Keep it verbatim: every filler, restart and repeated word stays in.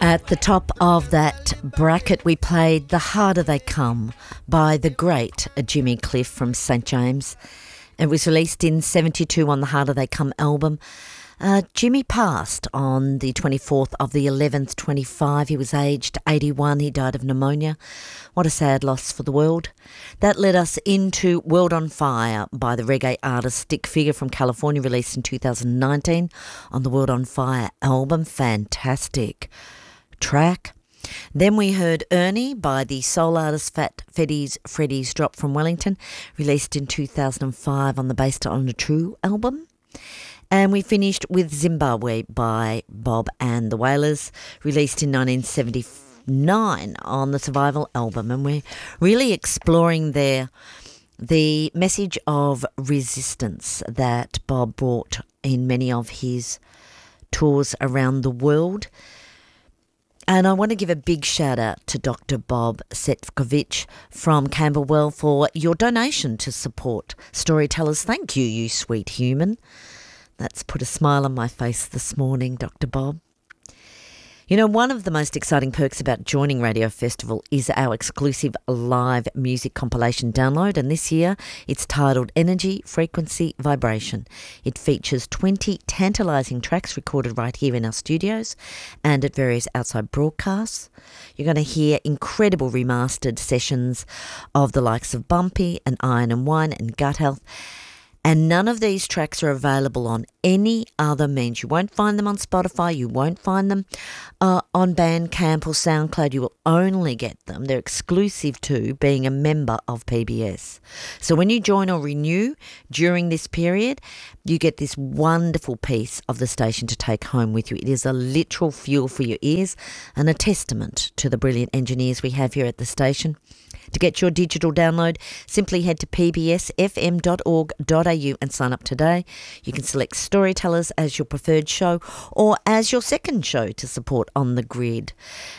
At the top of that bracket, we played The Harder They Come by the great Jimmy Cliff from Saint James. It was released in seventy-two on the Harder They Come album. Uh, Jimmy passed on the twenty-fourth of the eleventh, twenty-five. He was aged eighty-one. He died of pneumonia. What a sad loss for the world. That led us into World on Fire by the reggae artist Stick Figure from California, released in two thousand nineteen on the World on Fire album. Fantastic track. Then we heard Ernie by the soul artist Fat Freddy's Freddy's Drop from Wellington, released in two thousand five on the Based on a True album. And we finished with Zimbabwe by Bob and the Wailers, released in nineteen seventy-nine on the Survival album. And we're really exploring there the message of resistance that Bob brought in many of his tours around the world. And I want to give a big shout out to Doctor Bob Setkovich from Camberwell for your donation to support Storytellers. Thank you, you sweet human. That's put a smile on my face this morning, Doctor Bob. You know, one of the most exciting perks about joining Radio Festival is our exclusive live music compilation download, and this year it's titled Energy, Frequency, Vibration. It features twenty tantalising tracks recorded right here in our studios and at various outside broadcasts. You're going to hear incredible remastered sessions of the likes of Bumpy and Iron and Wine and Gut Health. And none of these tracks are available on any other means. You won't find them on Spotify. You won't find them uh, on Bandcamp or SoundCloud. You will only get them. They're exclusive to being a member of P B S. So when you join or renew during this period, you get this wonderful piece of the station to take home with you. It is a literal fuel for your ears and a testament to the brilliant engineers we have here at the station. To get your digital download, simply head to p b s f m dot org dot a u and sign up today. You can select Storytellers as your preferred show or as your second show to support on the grid.